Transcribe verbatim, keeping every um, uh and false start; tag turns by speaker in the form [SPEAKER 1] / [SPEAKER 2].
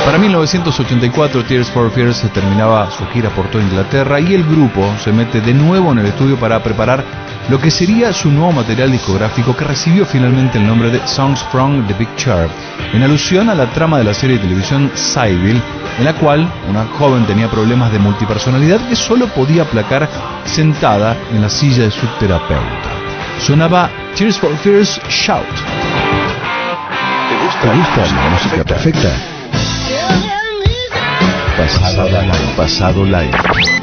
[SPEAKER 1] Para mil novecientos ochenta y cuatro, Tears for Fears se terminaba su gira por toda Inglaterra y el grupo se mete de nuevo en el estudio para preparar lo que sería su nuevo material discográfico, que recibió finalmente el nombre de Songs from the Picture, en alusión a la trama de la serie de televisión Sybil, en la cual una joven tenía problemas de multipersonalidad que solo podía aplacar sentada en la silla de su terapeuta. Sonaba Tears for Fears Shout.
[SPEAKER 2] ¿Te gusta,
[SPEAKER 3] ¿Te gusta la música perfecta? Pasado live. Pasado live.